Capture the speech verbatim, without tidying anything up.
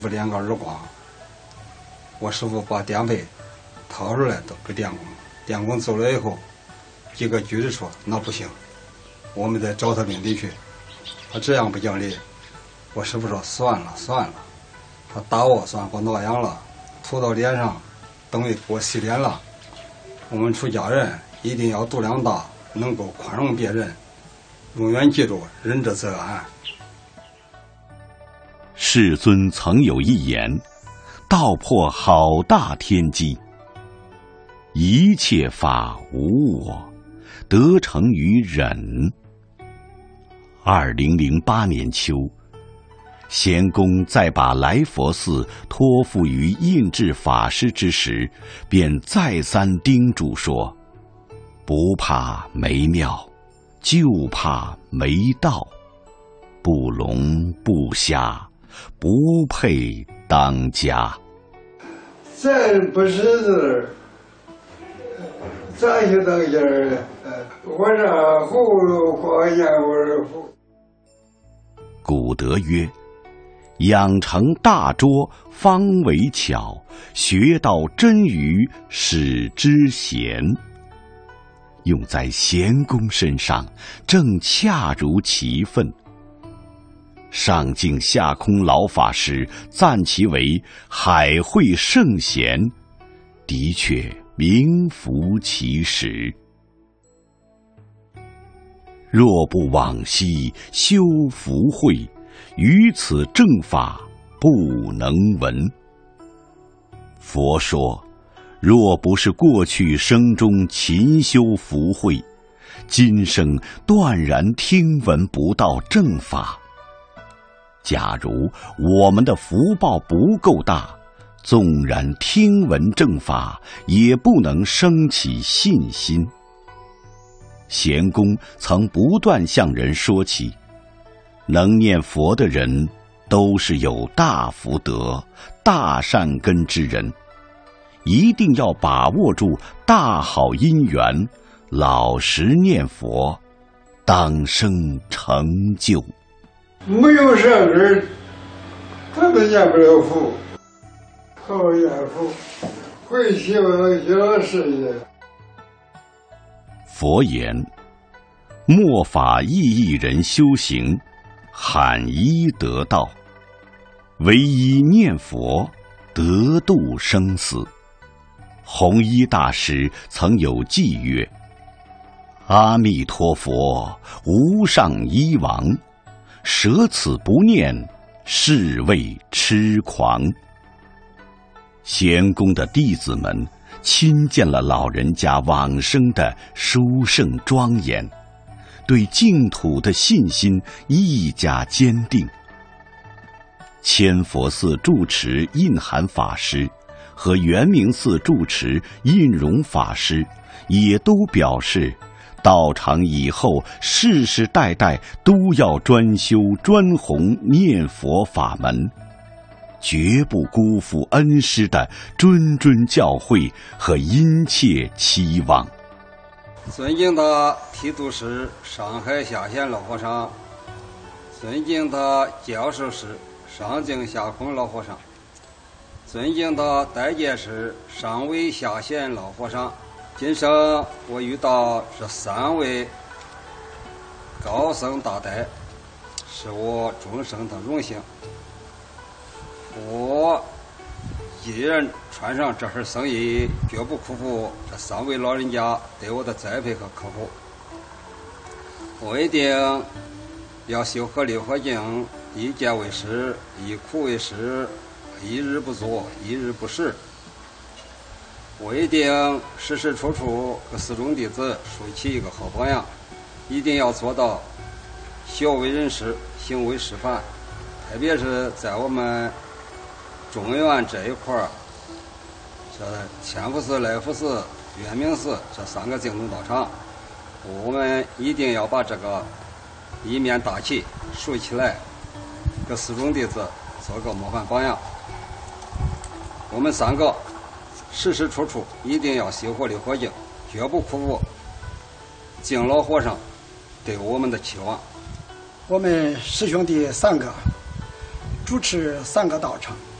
两个耳光，我师傅把电费掏出来都给电工，电工走了以后，几个局子说那不行，我们得找他领地去。他这样不讲理，我师傅说算了算了，他打我算给我挠痒了，涂到脸上，等于给我洗脸了。我们出家人一定要度量大，能够宽容别人，永远记住仁者则安。 世尊曾有一言，道破好大天机，一切法无我，得成于忍。二零零八年秋，贤公在把来佛寺托付于印智法师之时，便再三叮嘱说：不怕没庙，就怕没道，不聋不瞎，不配当家。 咱不识字，咋就当家了？我这葫芦画眼我不。 古德曰：养成大拙，方为巧；学到真语，使之贤。用在贤公身上，正恰如其分。上净下空老法师赞其为海会圣贤，的确名副其实。若不往昔修福慧，于此正法不能闻。佛说，若不是过去生中勤修福慧，今生断然听闻不到正法。假如我们的福报不够大，纵然听闻正法，也不能升起信心。贤公曾不断向人说起，能念佛的人都是有大福德、大善根之人，一定要把握住大好因缘，老实念佛，当生成就。 没有善根，他都念不了佛。好念佛，会希望小事业。 佛言：末法意义人修行，罕一得道，唯一念佛，得度生死。弘一大师曾有偈曰：阿弥陀佛，无上一王，舍此不念，是谓痴狂。贤公的弟子们亲见了老人家往生的殊胜庄严，对净土的信心愈加坚定。千佛寺住持印涵法师和圆明寺住持印容法师也都表示，道场以后世世代代都要专修专弘念佛法门，绝不辜负恩师的谆谆教诲和殷切期望。 尊敬的提督师上海下县老和尚，尊敬的教授师上净下空老和尚，尊敬的代戒师上位下县老和尚，今生我遇到这三位高僧大德，是我终生的荣幸。我一人穿上这份僧衣，绝不辜负这三位老人家对我的栽培和呵护。我一定要修合六合敬，一戒为师，一苦为师，一日不作，一日不食。我一定时时处处给寺中弟子树起一个好榜样，一定要做到学为人师，行为示范。特别是在我们中原这一块儿，这千佛寺、来福寺、圆明寺这三个净土道场，我们一定要把这个一面大旗竖起来，给寺中弟子做个模范榜样。我们三个时时处处一定要修活六合敬，绝不辜负敬老和尚对我们的期望。 我们师兄弟三个主持三个道场。